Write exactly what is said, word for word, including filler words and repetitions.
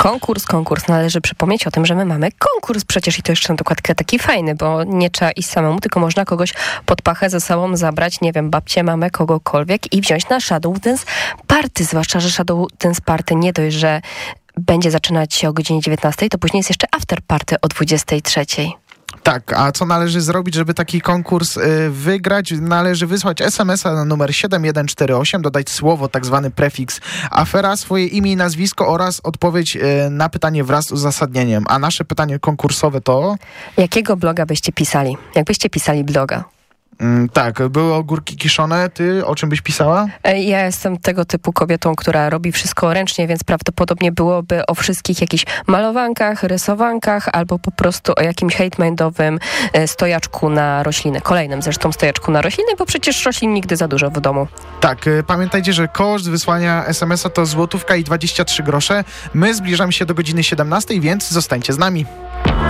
Konkurs, konkurs. Należy przypomnieć o tym, że my mamy konkurs przecież i to jeszcze na dokładkę taki fajny, bo nie trzeba iść samemu, tylko można kogoś pod pachę ze sobą zabrać, nie wiem, babcię, mamę, kogokolwiek i wziąć na Shadow Dance Party. Zwłaszcza, że Shadow Dance Party nie dość, że będzie zaczynać się o godzinie dziewiętnastej, to później jest jeszcze after party o dwudziestej trzeciej. Tak, a co należy zrobić, żeby taki konkurs y, wygrać? Należy wysłać es em es a na numer siedem jeden cztery osiem, dodać słowo, tak zwany prefiks afera, swoje imię i nazwisko oraz odpowiedź y, na pytanie wraz z uzasadnieniem. A nasze pytanie konkursowe to... Jakiego bloga byście pisali? Jakbyście pisali bloga? Mm, tak, były ogórki kiszone. Ty o czym byś pisała? Ja jestem tego typu kobietą, która robi wszystko ręcznie, więc prawdopodobnie byłoby o wszystkich jakichś malowankach, rysowankach albo po prostu o jakimś hate-mindowym stojaczku na rośliny. Kolejnym zresztą stojaczku na rośliny, bo przecież roślin nigdy za dużo w domu. Tak, pamiętajcie, że koszt wysłania es em es a to złotówka i dwadzieścia trzy grosze. My zbliżamy się do godziny siedemnastej, więc zostańcie z nami.